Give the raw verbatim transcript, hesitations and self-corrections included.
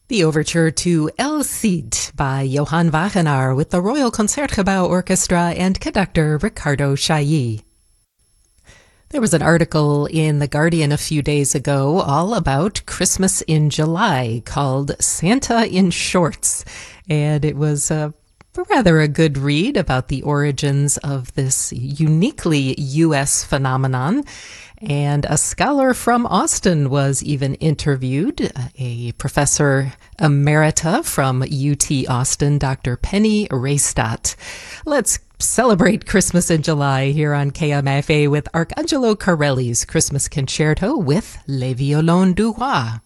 The overture to El Cid by Johann Wagenaar with the Royal Concertgebouw Orchestra and conductor Ricardo Chailly. There was an article in The Guardian a few days ago all about Christmas in July called Santa in Shorts, and it was a rather a good read about the origins of this uniquely U S phenomenon. And a scholar from Austin was even interviewed, a professor emerita from U T Austin, Doctor Penny Rastatt. Let's celebrate Christmas in July here on K M F A with Arcangelo Corelli's Christmas Concerto with Les Violons du Roi.